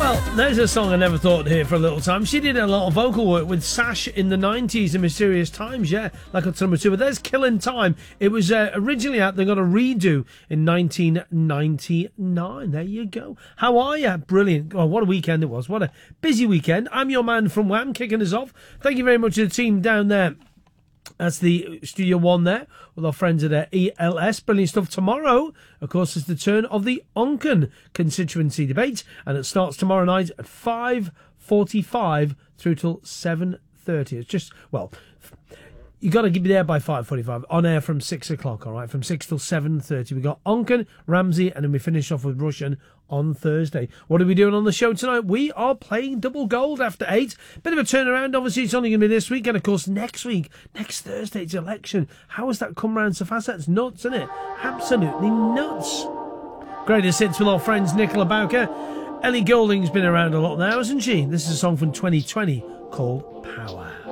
Well, there's a song I never thought I'd hear for a little time. She did a lot of vocal work with Sash in the 90s and Mysterious Times, yeah, like on number 2. But there's Killing Time. It was originally out, they got a redo in 1999. There you go. How are you? Brilliant. Oh, what a weekend it was. What a busy weekend. I'm your man from Wham, kicking us off. Thank you very much to the team down there. That's the Studio One there with our friends at ELS. Brilliant stuff. Tomorrow, of course, is the turn of the Onken constituency debate, and it starts tomorrow night at 5:45 through till 7:30. It's just, well, you got to be there by 5:45. On air from 6 o'clock, all right? From 6 till 7:30. We got Onken, Ramsey, and then we finish off with Russian on Thursday. What are we doing on the show tonight? We are playing double gold after 8. Bit of a turnaround. Obviously, it's only going to be this week. And, of course, next week, next Thursday, it's election. How has that come round so fast? That's nuts, isn't it? Absolutely nuts. Greatest hits with our friends Nicola Bowker. Ellie Goulding's been around a lot now, hasn't she? This is a song from 2020 called Power.